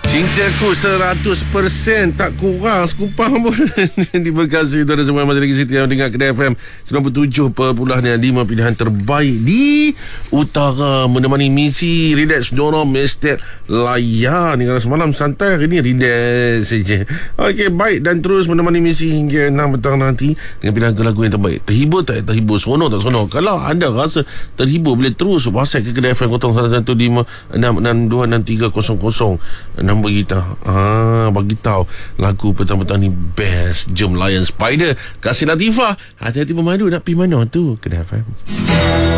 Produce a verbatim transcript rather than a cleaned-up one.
Cintaku seratus peratus tak kurang sekupang pun. Terima kasih tuan-tuan semua yang masih lagi setia mendengar Kedah F M sembilan puluh tujuh perpuluhan lima pilihan terbaik di utara, menemani misi relax dorong mestet layan. Kalau semalam santai, hari ni relax saja. Okey, baik, dan terus menemani misi hingga enam petang nanti dengan pilihan lagu yang terbaik. Terhibur tak terhibur, seronok tak seronok? Kalau anda rasa terhibur, boleh terus WhatsApp ke Kedah F M kosong satu satu lima enam enam dua enam tiga kosong kosong. Nombor kita ah, bagi tahu lagu petang-petang ni best. Jom layan Spider. Kasih Latifah. Hati-hati memadu nak pergi mana tu? Kedah F M.